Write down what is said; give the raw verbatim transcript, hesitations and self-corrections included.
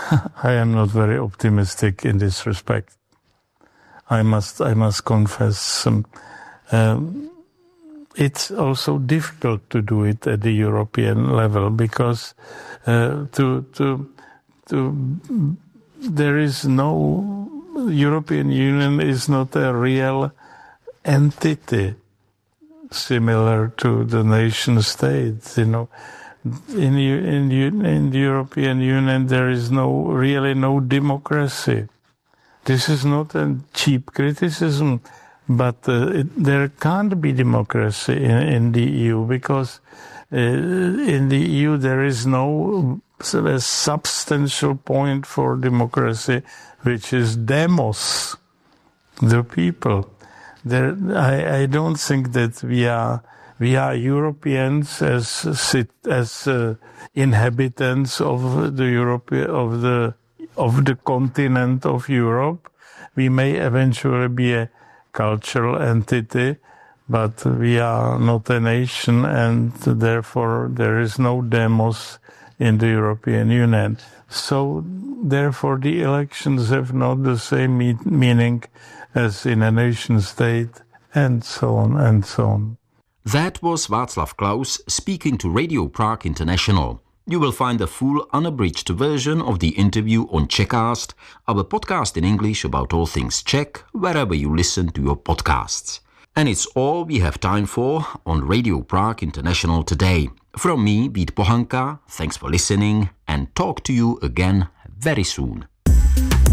I am not very optimistic in this respect. I must, I must confess. Um, um, it's also difficult to do it at the European level because uh, to to to there is no European Union is not a real entity similar to the nation states. You know, in in in the European Union there is no really no democracy. This is not a cheap criticism, but uh, it, there can't be democracy in, in the E U because uh, in the E U there is no a substantial point for democracy, which is demos, the people. There, I, I don't think that we are we are Europeans as sit, as uh, inhabitants of the Europe of the of the continent of Europe. We may eventually be a cultural entity, but we are not a nation, and therefore there is no demos in the European Union. So therefore the elections have not the same me- meaning as in a nation state, and so on and so on. That was Václav Klaus speaking to Radio Prague International. You will find a full unabridged version of the interview on Czechcast, our podcast in English about all things Czech, wherever you listen to your podcasts. And it's all we have time for on Radio Prague International today. From me, Vít Pohanka, thanks for listening and talk to you again very soon.